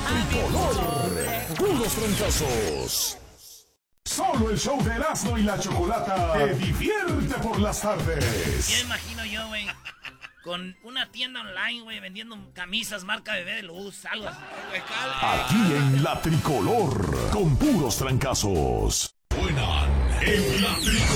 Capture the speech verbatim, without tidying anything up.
Tricolor. Puros trancazos. Solo el show de Erasmo y la Chocolata te divierte por las tardes. Ya imagino yo, güey, con una tienda online, güey, vendiendo camisas marca Bebé de Luz, algo así. Aquí en la Tricolor, con puros trancazos. Suenan en la Tricolor.